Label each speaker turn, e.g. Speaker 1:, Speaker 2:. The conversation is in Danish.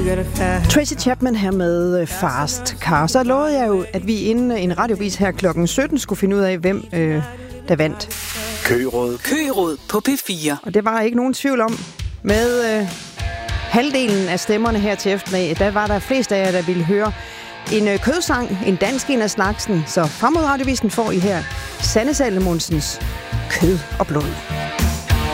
Speaker 1: Tracy Chapman her med Fast Car. Så lovede jeg jo, at vi inden en radiovis her klokken 17 skulle finde ud af, hvem der vandt.
Speaker 2: Køgeråd på P4.
Speaker 1: Og det var ikke nogen tvivl om. Med halvdelen af stemmerne her til eftermiddag, der var der flest af jer, der ville høre en kødsang, en dansk en af slagsen. Så frem mod radiovisen får I her Sanne Salmonsens Kød og blod.